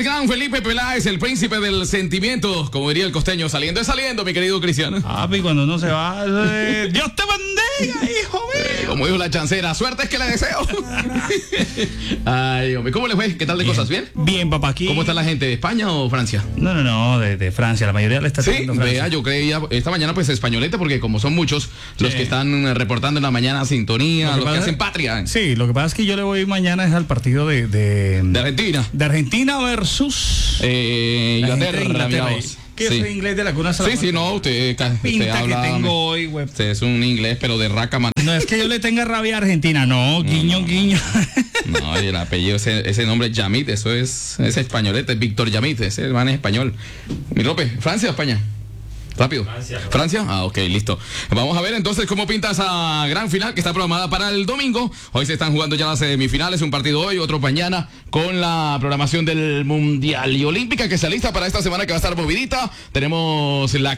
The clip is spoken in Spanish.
el gran Felipe Peláez, el príncipe del sentimiento, como diría el costeño, saliendo es saliendo, mi querido Cristiano. Papi, cuando uno se va, Dios te bendiga, hijo mío. Como dijo la chancera, suerte es que le deseo. Ay, hombre, ¿cómo le fue? ¿Qué tal de cosas? ¿Bien? Bien, papá, aquí. ¿Cómo está la gente? ¿De España o Francia? No, de Francia, la mayoría le está Sí, tocando Francia. vea, yo creía esta mañana pues españolete, porque como son muchos los que están reportando en la mañana sintonía, los que hacen patria. Sí, lo que pasa es que yo le voy mañana es al partido de Argentina. De Argentina versus Inglaterra, mira vos. Que yo soy inglés de la cuna. Sí, no, usted habla, que tengo hoy, güey. Usted es un inglés, pero de raca, man. No es que yo le tenga rabia a Argentina, no, guiño. No, el apellido, ese nombre Yamit, eso es españolete, Víctor Yamit, ese man es español. Mi Rope, ¿Francia o España? Rápido. Francia. Ah, ok, listo. Vamos a ver entonces cómo pinta esa gran final que está programada para el domingo. Hoy se están jugando ya las semifinales, un partido hoy, otro mañana, con la programación del Mundial y Olímpica que se alista para esta semana que va a estar movidita. Tenemos la